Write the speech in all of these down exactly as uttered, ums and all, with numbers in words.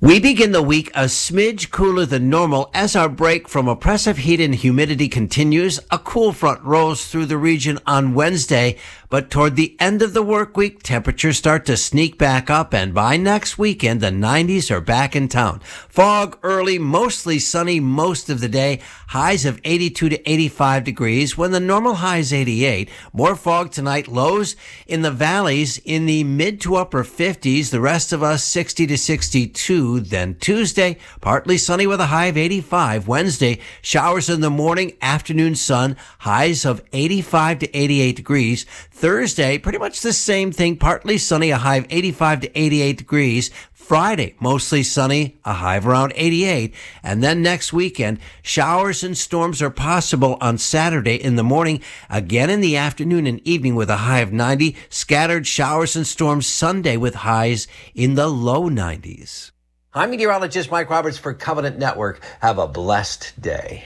We begin the week a smidge cooler than normal as our break from oppressive heat and humidity continues. A cool front rolls through the region on Wednesday, but toward the end of the work week, temperatures start to sneak back up, and by next weekend, the nineties are back in town. Fog early, mostly sunny most of the day, highs of eighty-two to eighty-five degrees, when the normal high is eighty-eight. More fog tonight, lows in the valleys in the mid to upper fifties, the rest of us sixty to sixty-two. Then Tuesday, partly sunny with a high of eighty-five. Wednesday, showers in the morning, afternoon sun, highs of eighty-five to eighty-eight degrees. Thursday, pretty much the same thing, partly sunny, a high of eighty-five to eighty-eight degrees. Friday, mostly sunny, a high of around eighty-eight. And then next weekend, showers and storms are possible on Saturday in the morning, again in the afternoon and evening with a high of ninety. Scattered showers and storms Sunday with highs in the low nineties. I'm meteorologist Mike Roberts for Covenant Network. Have a blessed day.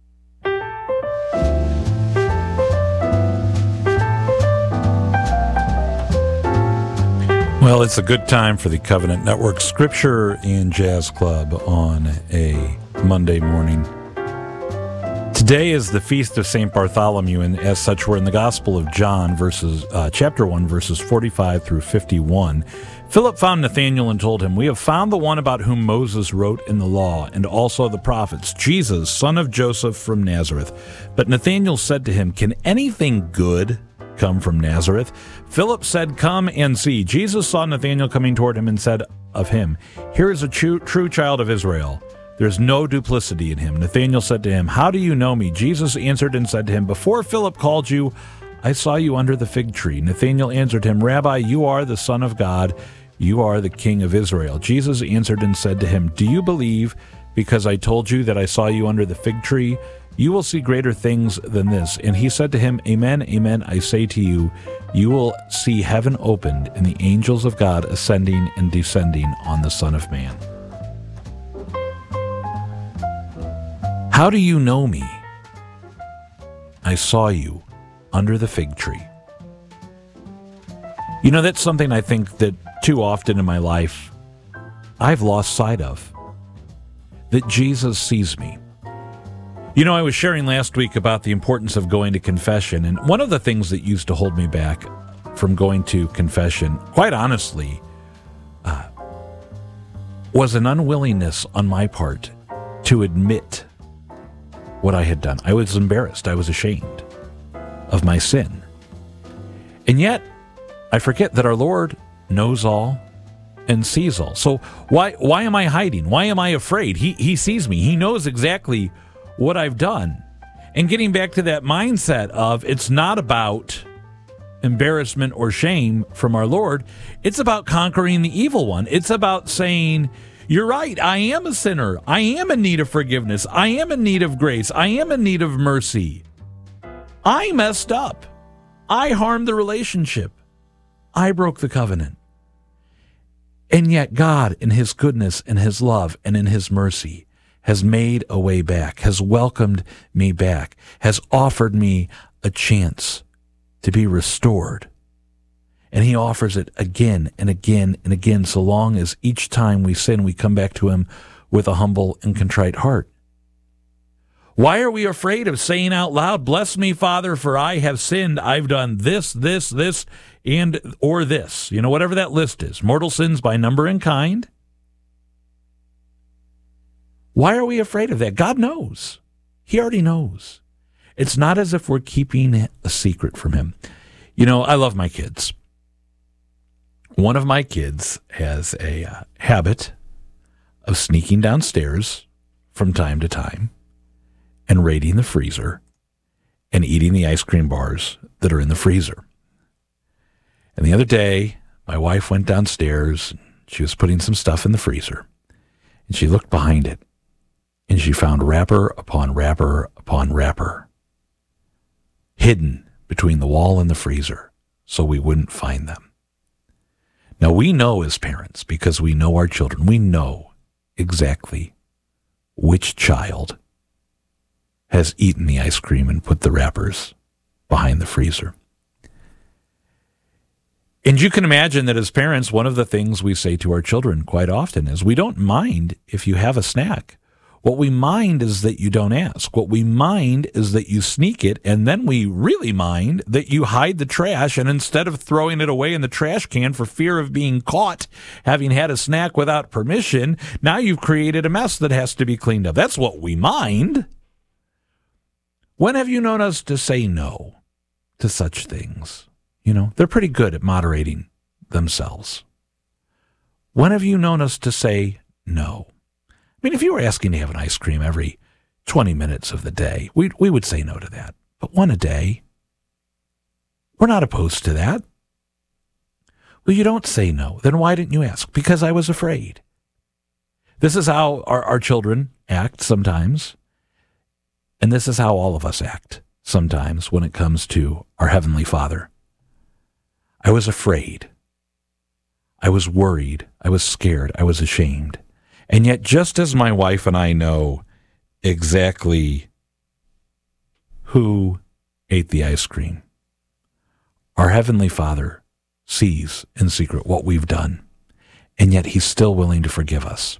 Well, it's a good time for the Covenant Network Scripture and Jazz Club on a Monday morning. Today is the Feast of Saint Bartholomew, and as such, we're in the Gospel of John, verses uh, chapter one, verses forty-five through fifty-one. Philip found Nathanael and told him, "We have found the one about whom Moses wrote in the law, and also the prophets, Jesus, son of Joseph from Nazareth." But Nathanael said to him, "Can anything good come from Nazareth?" Philip said, "Come and see." Jesus saw Nathanael coming toward him and said of him, "Here is a true, true child of Israel. There's no duplicity in him." Nathanael said to him, "How do you know me?" Jesus answered and said to him, "Before Philip called you, I saw you under the fig tree." Nathanael answered him, "Rabbi, you are the Son of God. You are the King of Israel." Jesus answered and said to him, "Do you believe because I told you that I saw you under the fig tree? You will see greater things than this." And he said to him, "Amen, amen, I say to you, you will see heaven opened and the angels of God ascending and descending on the Son of Man." How do you know me? I saw you under the fig tree. You know, that's something I think that too often in my life I've lost sight of, that Jesus sees me. You know, I was sharing last week about the importance of going to confession, and one of the things that used to hold me back from going to confession, quite honestly, uh, was an unwillingness on my part to admit what I had done. I was embarrassed. I was ashamed of my sin. And yet, I forget that our Lord knows all and sees all. So why why am I hiding? Why am I afraid? He he sees me. He knows exactly what I've done. And getting back to that mindset of it's not about embarrassment or shame from our Lord, it's about conquering the evil one. It's about saying, you're right, I am a sinner. I am in need of forgiveness. I am in need of grace. I am in need of mercy. I messed up. I harmed the relationship. I broke the covenant. And yet God, in his goodness and his love and in his mercy, has made a way back, has welcomed me back, has offered me a chance to be restored. And he offers it again and again and again, so long as each time we sin, we come back to him with a humble and contrite heart. Why are we afraid of saying out loud, "Bless me, Father, for I have sinned. I've done this, this, this, and or this." You know, whatever that list is. Mortal sins by number and kind. Why are we afraid of that? God knows. He already knows. It's not as if we're keeping a secret from him. You know, I love my kids. One of my kids has a uh, habit of sneaking downstairs from time to time and raiding the freezer and eating the ice cream bars that are in the freezer. And the other day, my wife went downstairs. She was putting some stuff in the freezer, and she looked behind it, and she found wrapper upon wrapper upon wrapper hidden between the wall and the freezer so we wouldn't find them. Now, we know as parents, because we know our children, we know exactly which child has eaten the ice cream and put the wrappers behind the freezer. And you can imagine that as parents, one of the things we say to our children quite often is, we don't mind if you have a snack. What we mind is that you don't ask. What we mind is that you sneak it, and then we really mind that you hide the trash, and instead of throwing it away in the trash can for fear of being caught having had a snack without permission, now you've created a mess that has to be cleaned up. That's what we mind. When have you known us to say no to such things? You know, they're pretty good at moderating themselves. When have you known us to say no? I mean, if you were asking to have an ice cream every twenty minutes of the day, we we would say no to that. But one a day, we're not opposed to that. Well, you don't say no. Then why didn't you ask? Because I was afraid. This is how our, our children act sometimes. And this is how all of us act sometimes when it comes to our Heavenly Father. I was afraid. I was worried. I was scared. I was ashamed. And yet, just as my wife and I know exactly who ate the ice cream, our Heavenly Father sees in secret what we've done, and yet He's still willing to forgive us.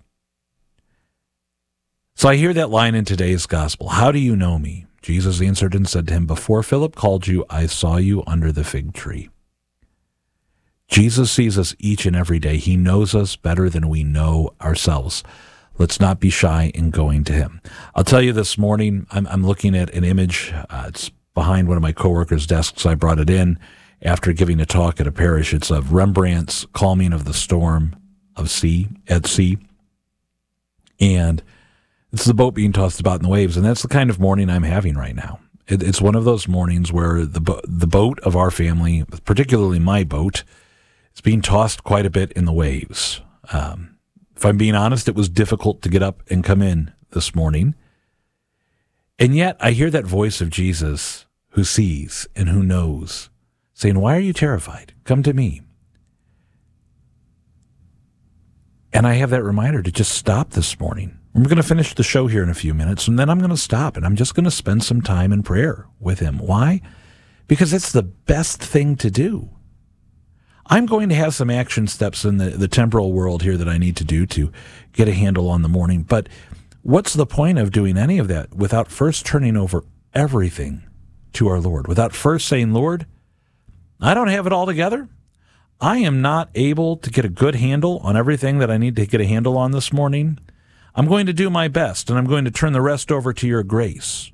So I hear that line in today's gospel, "How do you know me?" Jesus answered and said to him, "Before Philip called you, I saw you under the fig tree." Jesus sees us each and every day. He knows us better than we know ourselves. Let's not be shy in going to Him. I'll tell you, this morning, I'm, I'm looking at an image. Uh, it's behind one of my coworkers' desks. I brought it in after giving a talk at a parish. It's of Rembrandt's Calming of the Storm of Sea at Sea. And it's the boat being tossed about in the waves. And that's the kind of morning I'm having right now. It, it's one of those mornings where the, bo- the boat of our family, particularly my boat, it's being tossed quite a bit in the waves. Um, if I'm being honest, it was difficult to get up and come in this morning. And yet I hear that voice of Jesus who sees and who knows saying, "Why are you terrified? Come to me." And I have that reminder to just stop this morning. We're going to finish the show here in a few minutes, and then I'm going to stop, and I'm just going to spend some time in prayer with Him. Why? Because it's the best thing to do. I'm going to have some action steps in the, the temporal world here that I need to do to get a handle on the morning. But what's the point of doing any of that without first turning over everything to our Lord? Without first saying, "Lord, I don't have it all together. I am not able to get a good handle on everything that I need to get a handle on this morning. I'm going to do my best, and I'm going to turn the rest over to your grace."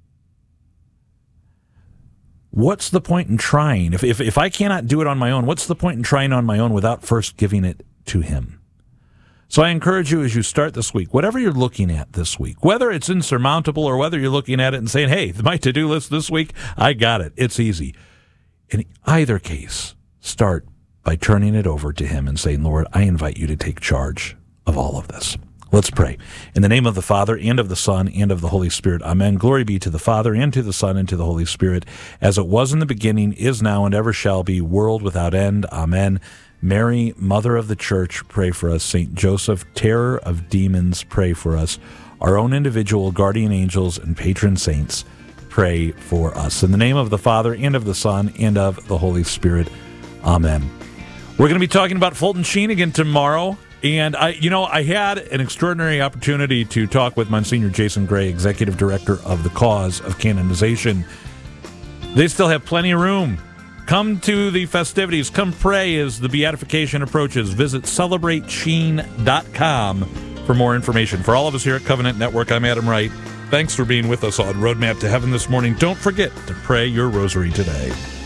What's the point in trying? If, if if I cannot do it on my own, what's the point in trying on my own without first giving it to Him? So I encourage you as you start this week, whatever you're looking at this week, whether it's insurmountable or whether you're looking at it and saying, "Hey, my to-do list this week, I got it. It's easy." In either case, start by turning it over to Him and saying, "Lord, I invite you to take charge of all of this." Let's pray. In the name of the Father, and of the Son, and of the Holy Spirit. Amen. Glory be to the Father, and to the Son, and to the Holy Spirit, as it was in the beginning, is now, and ever shall be, world without end. Amen. Mary, Mother of the Church, pray for us. Saint Joseph, terror of demons, pray for us. Our own individual guardian angels and patron saints, pray for us. In the name of the Father, and of the Son, and of the Holy Spirit. Amen. We're going to be talking about Fulton Sheen again tomorrow. And, I, you know, I had an extraordinary opportunity to talk with Monsignor Jason Gray, Executive Director of the Cause of Canonization. They still have plenty of room. Come to the festivities. Come pray as the beatification approaches. Visit celebrate sheen dot com for more information. For all of us here at Covenant Network, I'm Adam Wright. Thanks for being with us on Roadmap to Heaven this morning. Don't forget to pray your rosary today.